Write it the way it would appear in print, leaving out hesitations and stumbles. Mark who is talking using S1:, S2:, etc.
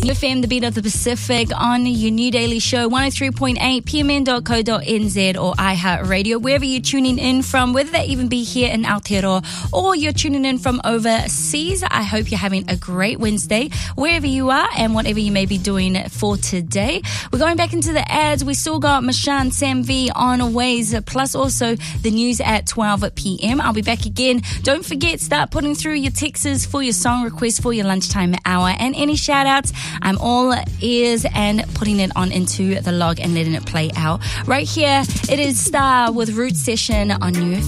S1: FM, the beat of the Pacific, on your new daily show, 103.8 pmn.co.nz or iHeartRadio, wherever you're tuning in from, whether that even be here in Aotearoa or you're tuning in from overseas. I hope you're having a great Wednesday, wherever you are and whatever you may be doing for today. We're going back into the ads. We still got Mashan, Sam V on Ways, plus also the news at 12 p.m. I'll be back again. Don't forget, start putting through your texts for your song requests for your lunchtime hour and any shout outs. I'm all ears and putting it on into the log and letting it play out. Right here, it is Star with Root Session on New FM.